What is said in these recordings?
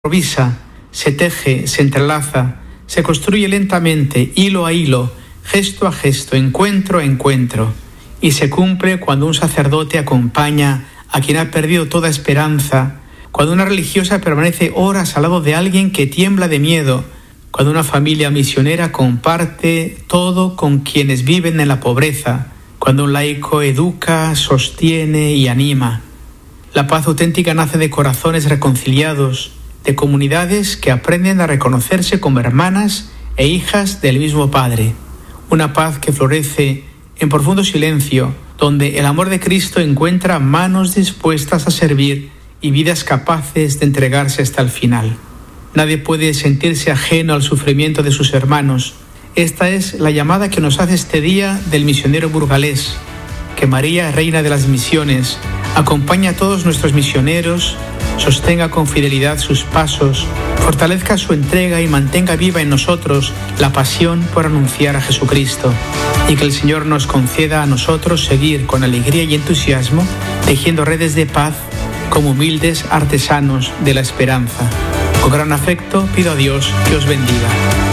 improvisa, se teje, se entrelaza, se construye lentamente, hilo a hilo, gesto a gesto, encuentro a encuentro, y se cumple cuando un sacerdote acompaña a quien ha perdido toda esperanza, cuando una religiosa permanece horas al lado de alguien que tiembla de miedo, cuando una familia misionera comparte todo con quienes viven en la pobreza, cuando un laico educa, sostiene y anima. La paz auténtica nace de corazones reconciliados, de comunidades que aprenden a reconocerse como hermanas e hijas del mismo Padre. Una paz que florece en profundo silencio, donde el amor de Cristo encuentra manos dispuestas a servir y vidas capaces de entregarse hasta el final. Nadie puede sentirse ajeno al sufrimiento de sus hermanos. Esta es la llamada que nos hace este día del misionero burgalés. Que María, Reina de las Misiones, acompañe a todos nuestros misioneros, sostenga con fidelidad sus pasos, fortalezca su entrega y mantenga viva en nosotros la pasión por anunciar a Jesucristo. Y que el Señor nos conceda a nosotros seguir con alegría y entusiasmo, tejiendo redes de paz como humildes artesanos de la esperanza. Con gran afecto pido a Dios que os bendiga.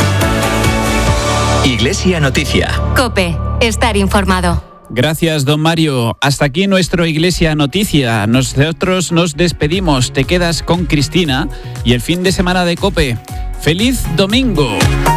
Iglesia Noticia. COPE. Estar informado. Gracias, don Mario. Hasta aquí nuestro Iglesia Noticia. Nosotros nos despedimos. Te quedas con Cristina y el fin de semana de COPE. ¡Feliz domingo!